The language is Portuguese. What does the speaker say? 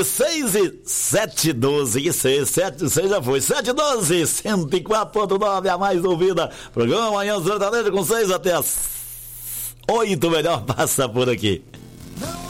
6 e 7:12, isso aí, 7 já foi, 7:12, 104.9, a mais ouvida, programa Manhã Sertaneja com 6 até as 8, melhor passa por aqui.